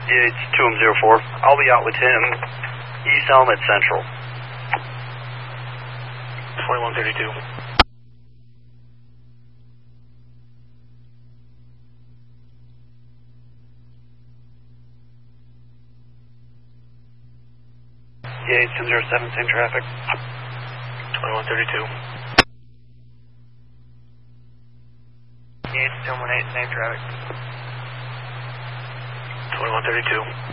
Yeah, it's 204. I'll be out with him. East Elm at Central. 2132. Yeah, it's 207, same traffic. 2132. Yeah, it's 218, same traffic. 2132.